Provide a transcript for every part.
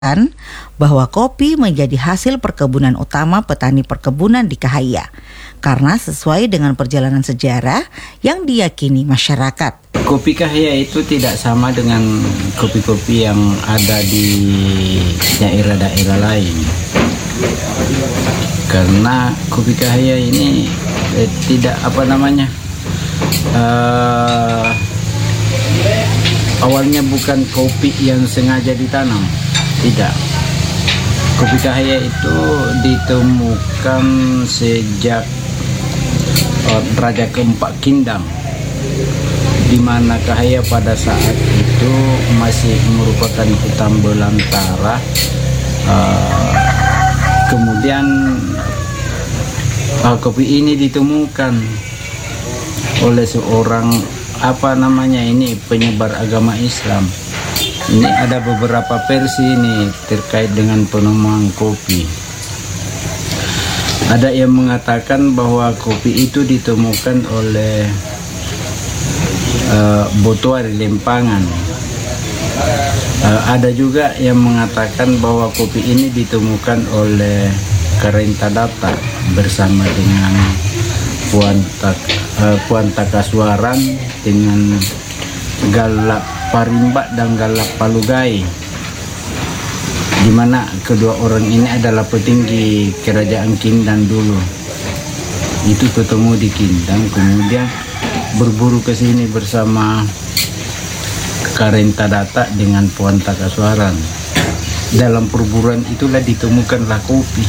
bahwa kopi menjadi hasil perkebunan utama petani perkebunan di Kahaya karena sesuai dengan perjalanan sejarah yang diyakini masyarakat. Kopi Kahaya itu tidak sama dengan kopi-kopi yang ada di daerah-daerah lain. Karena kopi Kahaya ini tidak awalnya bukan kopi yang sengaja ditanam. Tidak. Kopi Kahaya itu ditemukan sejak Raja keempat Kindang, di mana Kahaya pada saat itu masih merupakan hutan belantara. Kemudian kopi ini ditemukan oleh seorang penyebar agama Islam. Ini ada beberapa versi ini terkait dengan penemuan kopi. Ada yang mengatakan bahwa kopi itu ditemukan oleh Botuari Lempangan. Ada juga yang mengatakan bahwa kopi ini ditemukan oleh Karentadata bersama dengan Puan Takaswaran dengan Galap Parimba dan Galap Palugai, di mana kedua orang ini adalah petinggi kerajaan Kindang dulu. Itu ketemu di Kindang, kemudian berburu ke sini bersama Karentadata dengan Puan Takaswaran. Dalam perburuan itulah ditemukanlah kopi.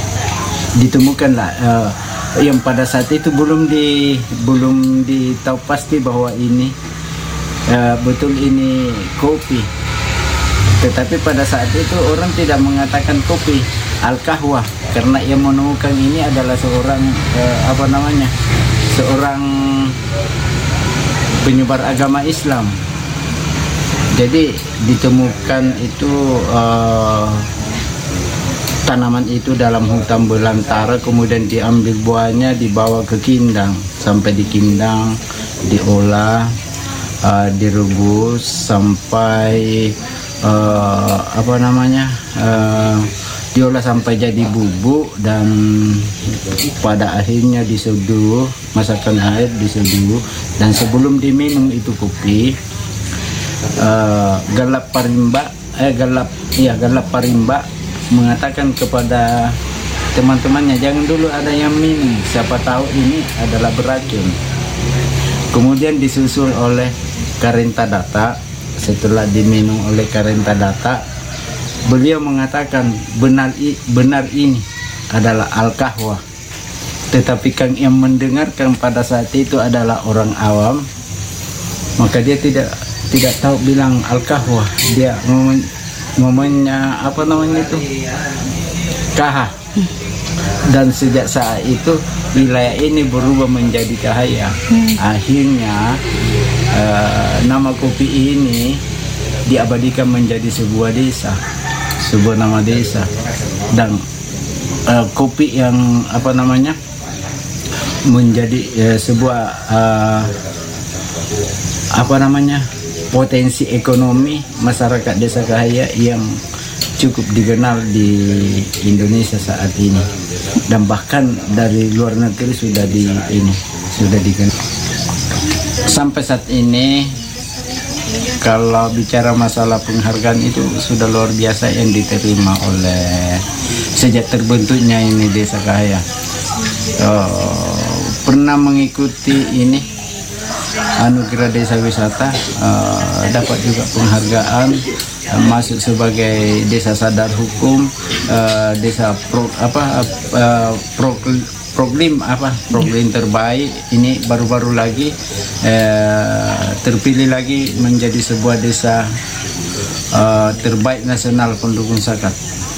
Yang pada saat itu belum ditahu pasti bahwa ini betul ini kopi. Tetapi pada saat itu orang tidak mengatakan kopi, al-kahwah, karena yang menemukan ini adalah seorang seorang penyebar agama Islam. Jadi ditemukan itu tanaman itu dalam hutan belantara, kemudian diambil buahnya, dibawa ke Kindang. Sampai di Kindang diolah, direbus sampai diolah sampai jadi bubuk, dan pada akhirnya diseduh, masakkan air diseduh, dan sebelum diminum itu kopi, Galap Parimba mengatakan kepada teman-temannya, jangan dulu ada yang minum, siapa tahu ini adalah beracun. Kemudian disusul oleh Karentadata. Setelah diminum oleh Karentadata, beliau mengatakan benar ini adalah al-kahwah. Tetapi yang mendengarkan pada saat itu adalah orang awam, maka dia tidak tahu bilang al-kahwah, dia ngomongnya Kaha. Dan sejak saat itu wilayah ini berubah menjadi Kahaya. Akhirnya nama kopi ini diabadikan menjadi sebuah nama desa. Dan kopi yang menjadi sebuah potensi ekonomi masyarakat desa Kahaya yang cukup dikenal di Indonesia saat ini, dan bahkan dari luar negeri sudah dikenal. Sampai saat ini kalau bicara masalah penghargaan itu sudah luar biasa yang diterima oleh sejak terbentuknya ini desa Kahaya. Pernah mengikuti ini anugerah desa wisata, dapat juga penghargaan, masuk sebagai desa sadar hukum, desa proklim terbaik. Ini baru-baru lagi terpilih lagi menjadi sebuah desa terbaik nasional pendukung zakat.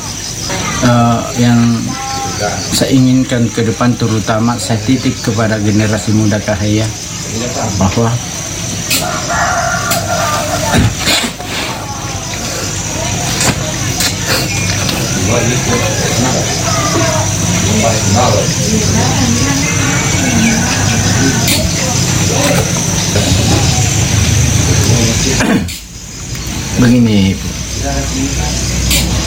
Yang saya inginkan ke depan, terutama saya titip kepada generasi muda Kahaya, bahwa begini, Bu.